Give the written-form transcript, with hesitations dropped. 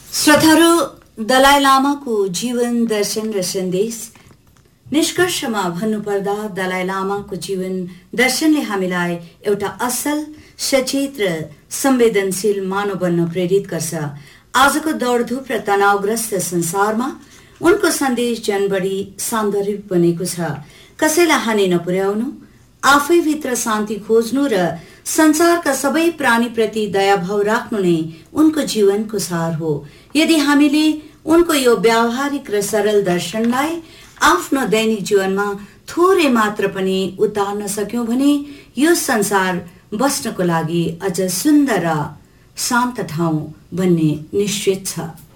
श्रोताहरू, दलाई लामाको जीवन दर्शन र सन्देश। निष्कर्षमा भन्नुपर्दा दलाई लामाको जीवन दर्शनले हामीलाई एउटा असल, सचेत र संवेदनशील मानव बन्न प्रेरित गर्छ। आजको दौडधुप र तनावग्रस्त संसारमा उनको सन्देश झन बढी सान्दर्भिक बनेको छ। कसैलाई हानि नपुर्याउनु, आफैभित्र शान्ति खोज्नु र संसारका सबै प्राणीप्रति दयाभाव राख्नु नै उनको जीवनको सार हो। यदि हामीले उनको यो व्यावहारिक र सरल दर्शनलाई आफ्नो दैनिक जीवनमा थोरै मात्र पनि उतार्न सक्यौं भने यो संसार बस्नको लागि अझ सुन्दर र शान्त ठाउँ बन्ने निश्चित छ।